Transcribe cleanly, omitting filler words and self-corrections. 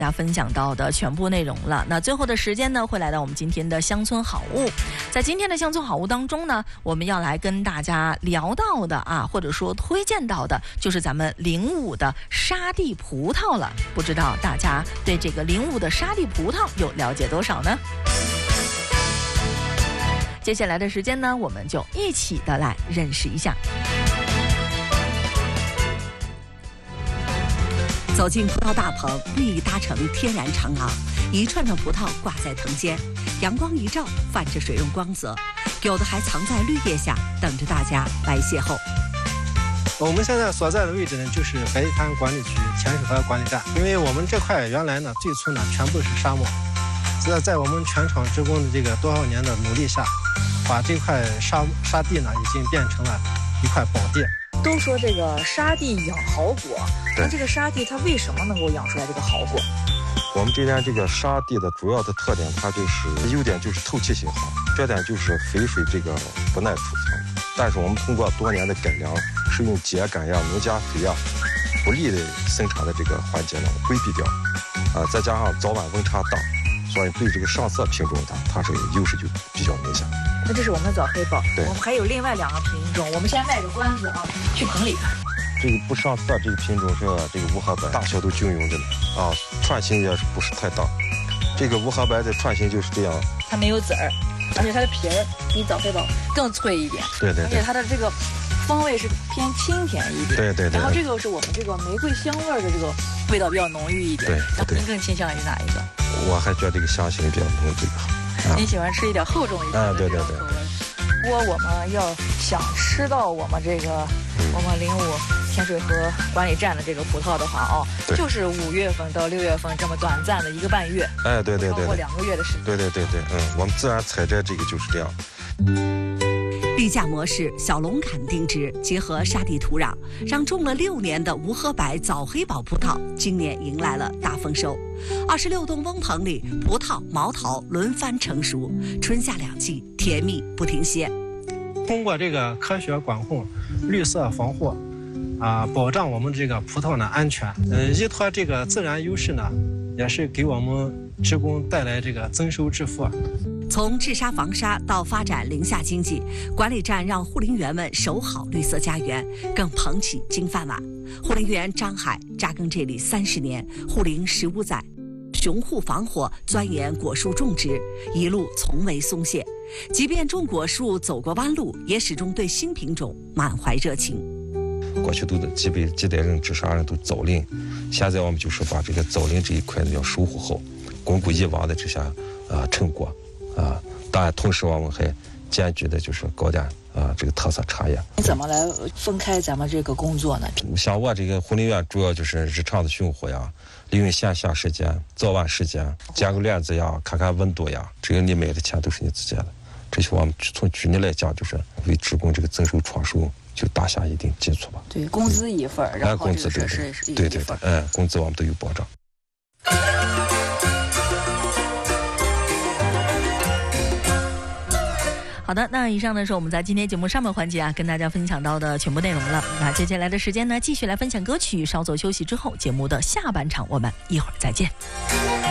大家分享到的全部内容了。那最后的时间呢，会来到我们今天的乡村好物。在今天的乡村好物当中呢，我们要来跟大家聊到的或者说推荐到的，就是咱们05的沙地葡萄了。不知道大家对这个05的沙地葡萄有了解多少呢？接下来的时间呢，我们就一起的来认识一下。 走进葡萄大棚，绿意搭成天然长廊，一串串葡萄挂在藤间，阳光一照，泛着水润光泽，有的还藏在绿叶下，等着大家来邂逅。 我们现在所在的位置呢，就是白堤滩管理区浅水河管理站。因为我们这块原来呢，最初呢全部是沙漠，在我们全厂职工的这个多少年的努力下，把这块沙地呢，已经变成了一块宝地。 都说这个沙地养好果，那这个沙地它为什么能够养出来这个好果？ 我们这边这个沙地的主要的特点，它就是优点就是透气性好，缺点就是肥水这个不耐储存。但是我们通过多年的改良，是用秸秆呀、农家肥呀不利的生产的这个环节呢规避掉，再加上早晚温差大，所以对这个上色品种它是优势就比较明显。 那这是我们的早黑宝， 对， 我们还有另外2个品种，我们先卖个关子去棚里看。 这个不上色这个品种是这个无核白，大小都均匀着呢，串形也是不是太大。这个无核白的串形就是这样， 它没有籽儿，而且它的皮儿比早黑宝更脆一点。 对， 而且它的这个风味是偏清甜一点。 对。 然后这个是我们这个玫瑰香味的这个味道比较浓郁一点。 对。 您更倾向于哪一个？ 我还觉得这个香型比较浓，这个好。 你喜欢吃一点厚重一点的这种口味。如果我们要想吃到我们这个我们05浅水河管理站的这个葡萄的话就是5月份到6月份这么短暂的1个半月。 对， 包括2个月的时间。 对，我们自然采摘这个就是这样。 绿架模式，小龙坎定植，结合沙地土壤，让种了6年的无核白早黑宝葡萄今年迎来了大丰收。26栋翁棚里，葡萄、毛桃轮番成熟，春夏2季甜蜜不停歇。 通过这个科学管控、绿色防护，保障我们这个葡萄呢安全。依托这个自然优势呢，也是给我们职工带来这个增收致富。 从治沙防沙到发展林下经济，管理站让护林员们守好绿色家园，更捧起金饭碗。护林员张海扎根这里30年，护林15载，雄护防火，钻研果树种植，一路从未松懈。即便种果树走过弯路，也始终对新品种满怀热情。 过去都几代人治沙人都造林，现在我们就是把这个造林这一块呢要守护好，巩固以往的这些成果。当然，同时我们还坚决的就是搞点这个特色茶叶。 你怎么来分开咱们这个工作呢？ 像我这个护林员，主要就是日常的巡护呀，利用闲暇时间、早晚时间剪个链子呀，看看温度呀，这个你买的钱都是你自己的。这些我们从去年来讲，就是为职工这个增收创收就打下一定基础吧。 对，工资一份，然后这个设施是一份。 工资我们都有保障。 好的，那以上呢是我们在今天节目上半环节跟大家分享到的全部内容了。那接下来的时间呢，继续来分享歌曲，稍作休息之后，节目的下半场我们一会儿再见。